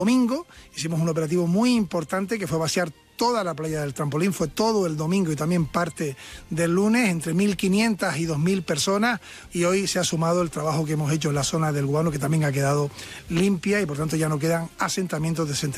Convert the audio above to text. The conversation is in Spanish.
Domingo hicimos un operativo muy importante que fue vaciar toda la playa del Trampolín, fue todo el domingo y también parte del lunes, entre 1.500 y 2.000 personas, y hoy se ha sumado el trabajo que hemos hecho en la zona del Guano, que también ha quedado limpia y por tanto ya no quedan asentamientos de